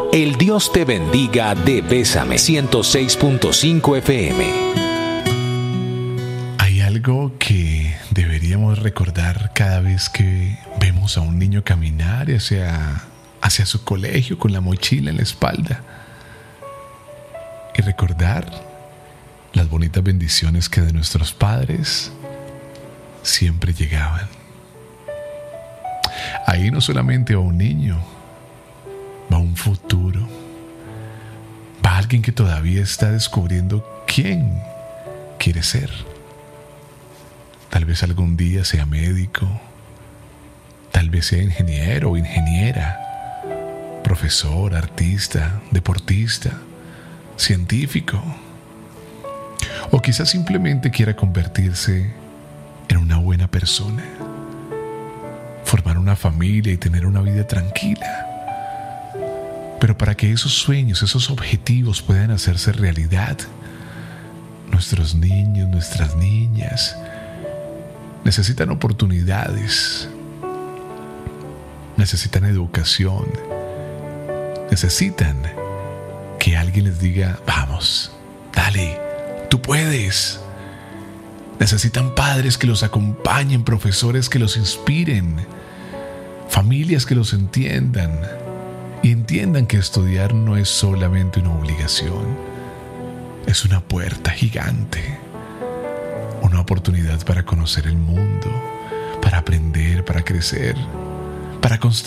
El Dios te bendiga de Bésame 106.5 FM. Hay algo que deberíamos recordar cada vez que vemos a un niño caminar hacia su colegio con la mochila en la espalda. Y recordar las bonitas bendiciones que de nuestros padres siempre llegaban. Ahí no solamente va un niño, va un futuro, va alguien que todavía está descubriendo quién quiere ser. Tal vez algún día sea médico, tal vez sea ingeniero o ingeniera, profesor, artista, deportista, científico, o quizás simplemente quiera convertirse en una buena persona, formar una familia y tener una vida tranquila. Pero para que esos sueños, esos objetivos puedan hacerse realidad, nuestros niños, nuestras niñas necesitan oportunidades, necesitan educación, necesitan que alguien les diga: vamos, dale, tú puedes. Necesitan padres que los acompañen, profesores que los inspiren, familias que los entiendan y entiendan que estudiar no es solamente una obligación, es una puerta gigante, una oportunidad para conocer el mundo, para aprender, para crecer, para construir